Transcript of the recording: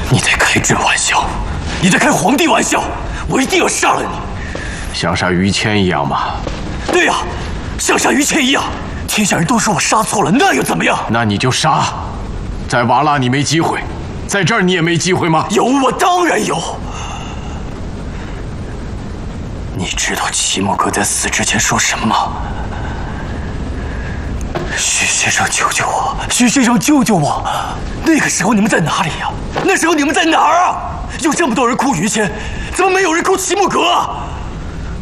你在开这玩笑？你在开皇帝玩笑？我一定要杀了你！ 像杀于谦一样吗？ 对呀，像杀于谦一样。天下人都说我杀错了，那又怎么样？ 那你就杀。在瓦剌你没机会，在这儿你也没机会吗？ 有，我当然有。你知道齐木哥在死之前说什么吗？徐先生，救救我！徐先生，救救我！那个时候你们在哪里呀？那时候你们在哪儿啊？有这么多人哭于谦，怎么没有人哭齐木格啊？